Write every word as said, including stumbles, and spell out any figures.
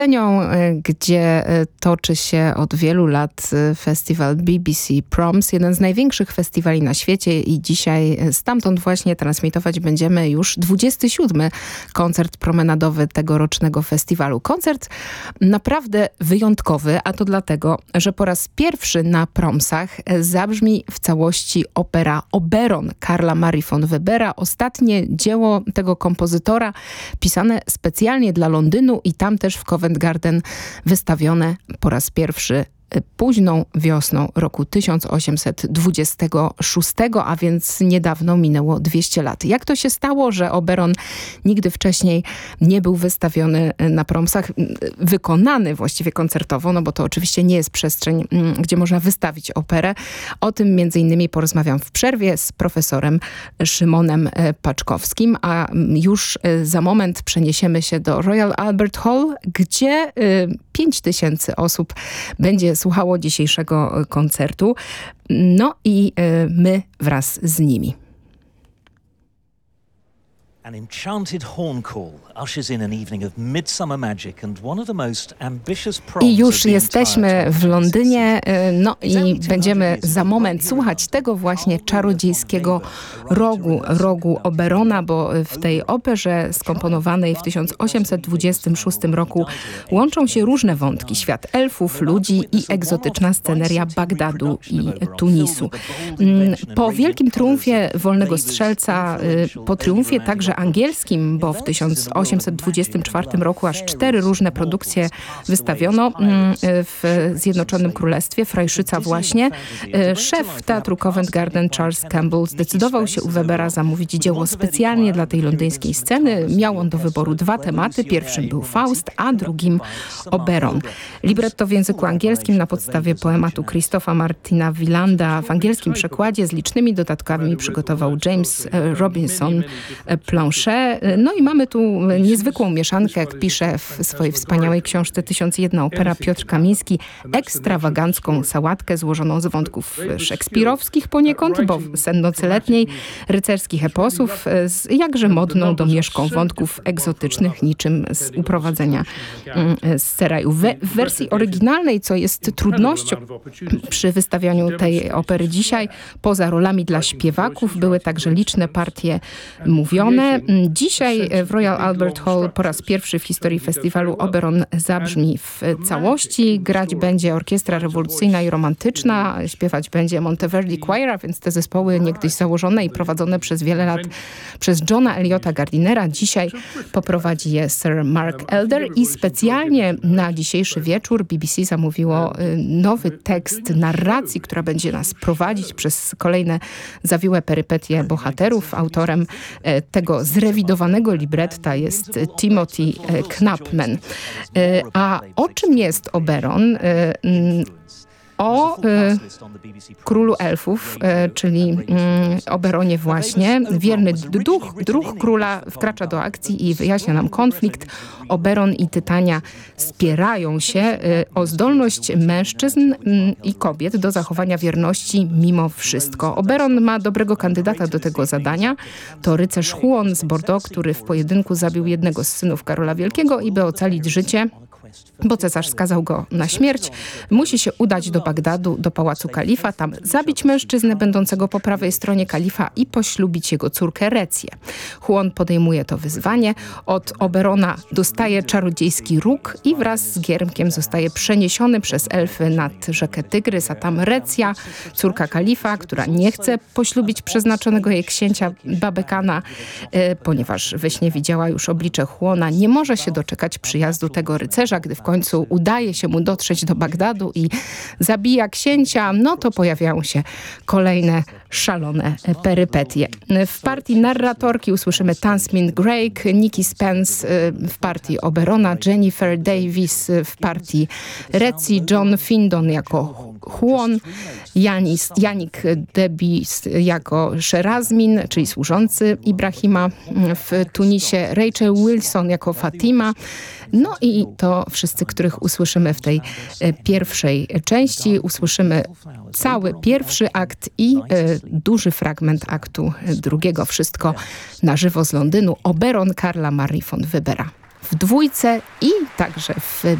gdzie toczy się od wielu lat festiwal B B C Proms, jeden z największych festiwali na świecie i dzisiaj stamtąd właśnie transmitować będziemy już dwudziesty siódmy koncert promenadowy tegorocznego festiwalu. Koncert naprawdę wyjątkowy, a to dlatego, że po raz pierwszy na Promsach zabrzmi w całości opera Oberon Karla Marii von Webera. Ostatnie dzieło tego kompozytora pisane specjalnie dla Londynu i tam też w Covent Garden wystawione po raz pierwszy późną wiosną roku tysiąc osiemset dwudziestego szóstego, a więc niedawno minęło dwieście lat. Jak to się stało, że Oberon nigdy wcześniej nie był wystawiony na Promsach, wykonany właściwie koncertowo, no bo to oczywiście nie jest przestrzeń, gdzie można wystawić operę. O tym między innymi porozmawiam w przerwie z profesorem Szymonem Paczkowskim, a już za moment przeniesiemy się do Royal Albert Hall, gdzie pięć tysięcy osób będzie słuchało dzisiejszego koncertu. No i my wraz z nimi. An enchanted horn call ushers in an evening of midsummer magic and one of the most ambitious proms. I już jesteśmy w Londynie, no i będziemy za moment słuchać tego właśnie czarodziejskiego rogu, rogu Oberona, bo w tej operze skomponowanej w tysiąc osiemset dwudziestym szóstym roku łączą się różne wątki. Świat elfów, ludzi i egzotyczna sceneria Bagdadu i Tunisu. Po wielkim triumfie Wolnego Strzelca, po triumfie także angielskim, bo w tysiąc osiemset dwudziestym czwartym roku aż cztery różne produkcje wystawiono w Zjednoczonym Królestwie, Frajszyca właśnie. Szef Teatru Covent Garden Charles Campbell zdecydował się u Webera zamówić dzieło specjalnie dla tej londyńskiej sceny. Miał on do wyboru dwa tematy. Pierwszym był Faust, a drugim Oberon. Libretto w języku angielskim na podstawie poematu Christopha Martina Wielanda w angielskim przekładzie z licznymi dodatkami przygotował James Robinson Planchet. No i mamy tu niezwykłą mieszankę, jak pisze w swojej wspaniałej książce Tysiąc i jedna opera Piotr Kamiński, ekstrawagancką sałatkę złożoną z wątków szekspirowskich poniekąd, bo Sen nocy letniej, rycerskich eposów, z jakże modną domieszką wątków egzotycznych, niczym z uprowadzenia z Seraju. We, w wersji oryginalnej, co jest trudnością przy wystawianiu tej opery dzisiaj, poza rolami dla śpiewaków, były także liczne partie mówione. Dzisiaj w Royal Albert Hall po raz pierwszy w historii festiwalu Oberon zabrzmi w całości. Grać będzie orkiestra rewolucyjna i romantyczna, śpiewać będzie Monteverdi Choir, a więc te zespoły niegdyś założone i prowadzone przez wiele lat przez Johna Eliota Gardinera. Dzisiaj poprowadzi je Sir Mark Elder i specjalnie na dzisiejszy wieczór B B C zamówiło nowy tekst narracji, która będzie nas prowadzić przez kolejne zawiłe perypetie bohaterów. Autorem tego zrewidowanego libretta jest Timothy Knapman. A o czym jest Oberon? O y, królu elfów, y, czyli y, Oberonie właśnie. Wierny duch, duch króla wkracza do akcji i wyjaśnia nam konflikt. Oberon i Tytania spierają się y, o zdolność mężczyzn y, i kobiet do zachowania wierności mimo wszystko. Oberon ma dobrego kandydata do tego zadania. To rycerz Huon z Bordeaux, który w pojedynku zabił jednego z synów Karola Wielkiego i by ocalić życie, bo cesarz skazał go na śmierć, musi się udać do Bagdadu, do pałacu kalifa, tam zabić mężczyznę będącego po prawej stronie kalifa i poślubić jego córkę Recję. Huon podejmuje to wyzwanie. Od Oberona dostaje czarodziejski róg i wraz z giermkiem zostaje przeniesiony przez elfy nad rzekę Tygrys, a tam Recja, córka kalifa, która nie chce poślubić przeznaczonego jej księcia Babekana, e, ponieważ we śnie widziała już oblicze Huona, nie może się doczekać przyjazdu tego rycerza. Gdy w końcu udaje się mu dotrzeć do Bagdadu i zabija księcia, no to pojawiają się kolejne szalone perypetie. W partii narratorki usłyszymy Tamsin Greig, Nikki Spence w partii Oberona, Jennifer Davis w partii Recji, John Findon jako Huon, Janis, Janik Debis jako Sherazmin, czyli służący Ibrahima w Tunisie, Rachel Wilson jako Fatima. No i to wszyscy, których usłyszymy w tej e, pierwszej części. Usłyszymy cały pierwszy akt i e, duży fragment aktu drugiego. Wszystko na żywo z Londynu. Oberon Karla Marii von Webera w w dwójce i także w